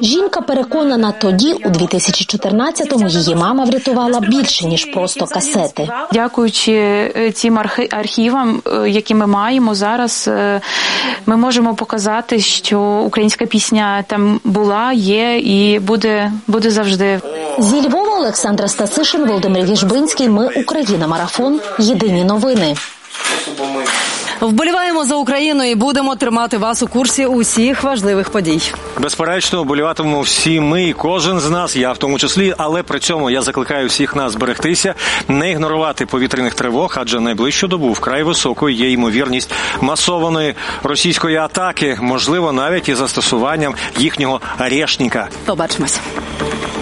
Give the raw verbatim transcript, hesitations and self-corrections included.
Жінка переконана, тоді, у дві тисячі чотирнадцятому, її мама врятувала більше, ніж просто касети. Дякуючи цим архівам, які ми маємо зараз, ми можемо показати, що українська пісня там була, є і буде, буде завжди. Зі Львова Олександра Стацишин, Володимир Віжбинський. Ми Україна. Марафон. Єдині новини. Вболіваємо за Україну і будемо тримати вас у курсі усіх важливих подій. Безперечно, вболіватимемо всі ми, і кожен з нас, я в тому числі, але при цьому я закликаю всіх нас берегтися, не ігнорувати повітряних тривог, адже найближчу добу вкрай високою є ймовірність масованої російської атаки, можливо, навіть із застосуванням їхнього «Орешника». Побачимось.